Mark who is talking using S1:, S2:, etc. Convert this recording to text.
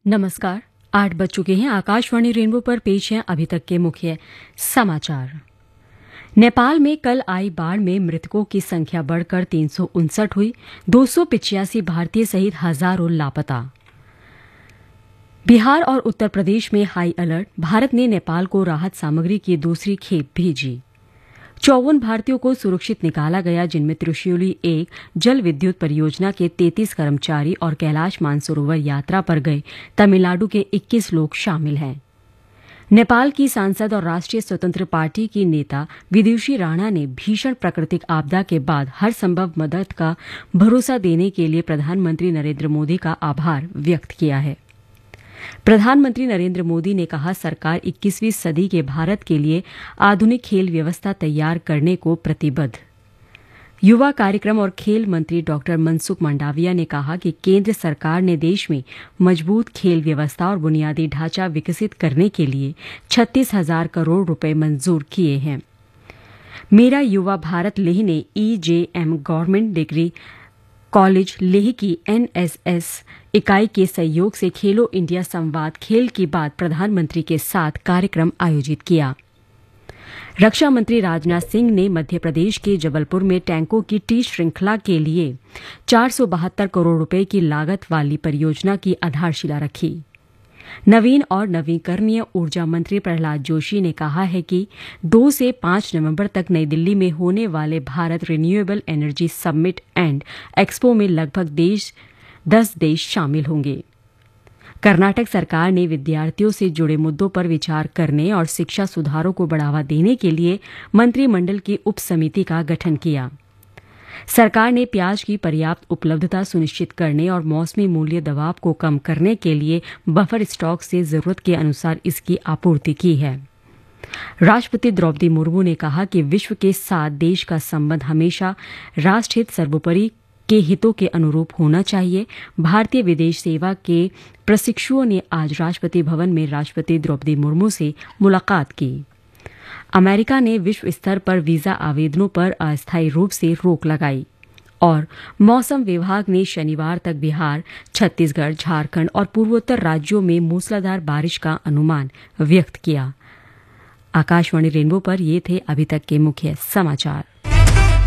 S1: नमस्कार। 8 बज चुके हैं। आकाशवाणी रेनबो पर पेश हैं अभी तक के मुख्य समाचार। नेपाल में कल आई बाढ़ में मृतकों की संख्या बढ़कर 359 हुई। 285 भारतीय सहित हजारों लापता। बिहार और उत्तर प्रदेश में हाई अलर्ट। भारत ने नेपाल को राहत सामग्री की दूसरी खेप भेजी। 54 भारतीयों को सुरक्षित निकाला गया, जिनमें त्रिशूली 1 जल विद्युत परियोजना के 33 कर्मचारी और कैलाश मानसरोवर यात्रा पर गए तमिलनाडु के 21 लोग शामिल हैं। नेपाल की सांसद और राष्ट्रीय स्वतंत्र पार्टी की नेता विदुषी राणा ने भीषण प्राकृतिक आपदा के बाद हर संभव मदद का भरोसा देने के लिए प्रधानमंत्री नरेंद्र मोदी का आभार व्यक्त किया है। प्रधानमंत्री नरेंद्र मोदी ने कहा, सरकार 21वीं सदी के भारत के लिए आधुनिक खेल व्यवस्था तैयार करने को प्रतिबद्ध। युवा कार्यक्रम और खेल मंत्री डॉक्टर मनसुख मंडाविया ने कहा कि केंद्र सरकार ने देश में मजबूत खेल व्यवस्था और बुनियादी ढांचा विकसित करने के लिए 36,000 करोड़ रुपए मंजूर किए हैं। मेरा युवा भारत लेह ने EJM government degree college Leh की NSS इकाई के सहयोग से खेलो इंडिया संवाद खेल की बात प्रधानमंत्री के साथ कार्यक्रम आयोजित किया। रक्षा मंत्री राजनाथ सिंह ने मध्य प्रदेश के जबलपुर में टैंकों की टी श्रृंखला के लिए 472 करोड़ रुपए की लागत वाली परियोजना की आधारशिला रखी। नवीन और नवीकरणीय ऊर्जा मंत्री प्रहलाद जोशी ने कहा है कि 2 से 5 नवंबर तक नई दिल्ली में होने वाले Bharat renewable energy summit and expo में लगभग 10 देश शामिल होंगे। कर्नाटक सरकार ने विद्यार्थियों से जुड़े मुद्दों पर विचार करने और शिक्षा सुधारों को बढ़ावा देने के लिए मंत्रिमंडल की उप समिति का गठन किया। सरकार ने प्याज की पर्याप्त उपलब्धता सुनिश्चित करने और मौसमी मूल्य दबाव को कम करने के लिए बफर स्टॉक से जरूरत के अनुसार इसकी आपूर्ति की है। राष्ट्रपति द्रौपदी मुर्मू ने कहा कि विश्व के साथ देश का संबंध हमेशा राष्ट्रहित सर्वोपरि के हितों के अनुरूप होना चाहिए। भारतीय विदेश सेवा के प्रशिक्षुओं ने आज राष्ट्रपति भवन में राष्ट्रपति द्रौपदी मुर्मू से मुलाकात की। अमेरिका ने विश्व स्तर पर वीजा आवेदनों पर अस्थायी रूप से रोक लगाई और मौसम विभाग ने शनिवार तक बिहार, छत्तीसगढ़, झारखंड और पूर्वोत्तर राज्यों में मूसलाधार बारिश का अनुमान व्यक्त किया। आकाशवाणी रेनबो पर ये थे अभी तक के मुख्य समाचार।